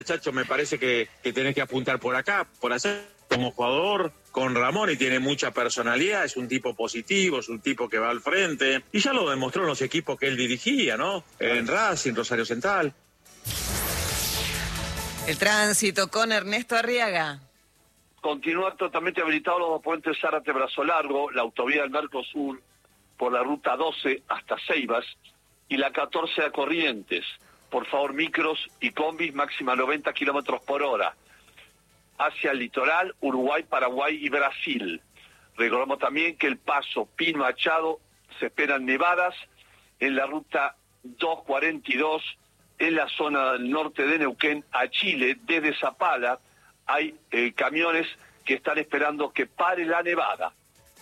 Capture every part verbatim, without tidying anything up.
Chacho, me parece que, que tenés que apuntar por acá, por hacer como jugador con Ramón y tiene mucha personalidad, es un tipo positivo, es un tipo que va al frente y ya lo demostró en los equipos que él dirigía, ¿no? En Racing, Rosario Central. El tránsito con Ernesto Arriaga. Continúan totalmente habilitados los dos puentes Zárate Brazo Largo, la autovía del Mercosur por la ruta doce hasta Ceibas y la catorce a Corrientes. Por favor, micros y combis máxima noventa kilómetros por hora. Hacia el litoral, Uruguay, Paraguay y Brasil. Recordamos también que el paso Pino Machado se esperan nevadas en la ruta doscientos cuarenta y dos, en la zona del norte de Neuquén, a Chile, desde Zapala. Hay eh, camiones que están esperando que pare la nevada.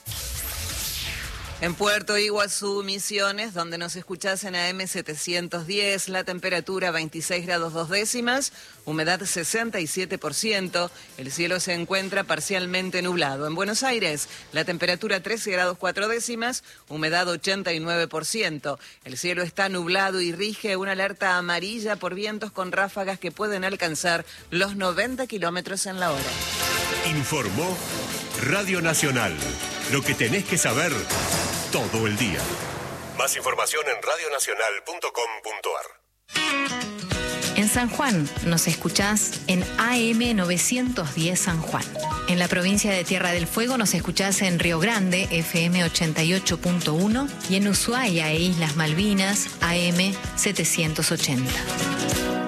En Puerto Iguazú, Misiones, donde nos escuchás en A M setecientos diez, la temperatura veintiséis grados dos décimas, humedad sesenta y siete por ciento, el cielo se encuentra parcialmente nublado. En Buenos Aires, la temperatura trece grados cuatro décimas, humedad ochenta y nueve por ciento. El cielo está nublado y rige una alerta amarilla por vientos con ráfagas que pueden alcanzar los noventa kilómetros en la hora. Informó Radio Nacional. Lo que tenés que saber todo el día. Más información en radio nacional punto com punto a r. En San Juan nos escuchás en A M novecientos diez San Juan. En la provincia de Tierra del Fuego nos escuchás en Río Grande, F M ochenta y ocho punto uno, y en Ushuaia e Islas Malvinas, A M setecientos ochenta.